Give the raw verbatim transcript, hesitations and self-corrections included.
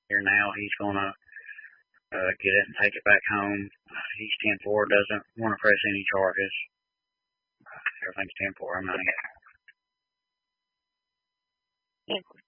Here now, he's gonna uh, get it and take it back home. Uh, he's ten four, doesn't want to press any charges. Uh, everything's ten four. I'm ninety-eight.